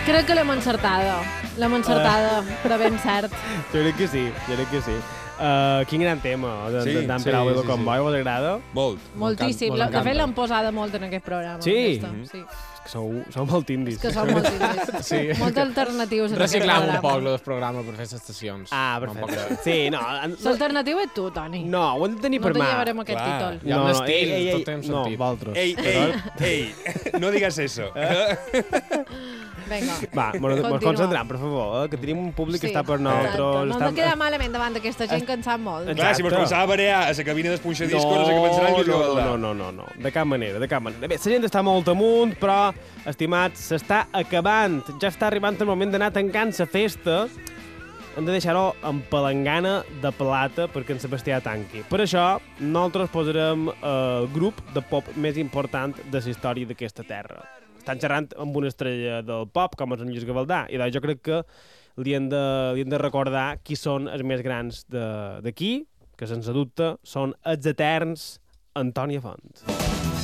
Crec que l'hem encertada, però ben cert. Jo crec que sí. Quin gran tema, d'en Peralbo de Convoy, vos agrada? Molt. Moltíssim. De fet, l'han posada molt en aquest programa. Sí? Sí. És que sou molt indis. És que som molt indis. Sí. Molt alternatius en aquest Reciclam un programa. poc el programa per fer les estacions. Perfecte. Sí, no. L'alternatiu és tu, Toni. No, ho hem de tenir per No mà. te llevarem aquest títol. Hi ha un estil, tot té un No, sentit. vosaltres. Ei, no digas eso. Vinga. Va, ens Continua. concentrem, per favor, que tenim un públic que està per nosaltres. No hem de quedar malament davant d'aquesta gent que en sap molt. Exacte. Clar, si mos començava a variar a la cabina d'espunxadiscos, no sé què pensaran que és igualtat. No, de cap manera. Bé, la gent està molt amunt, però, estimats, s'està acabant. Ja està arribant el moment d'anar tancant la festa. Hem de deixar-ho amb palangana de plata perquè en Sebastià tanqui. Per això, nosaltres posarem el grup de pop més important de la història d'aquesta terra. Estan xerrant amb una estrella del pop, com és en Lluís Gavaldà, i jo crec que li hem de recordar qui són els més grans d'aquí, que sense dubte són els eterns Antònia Font.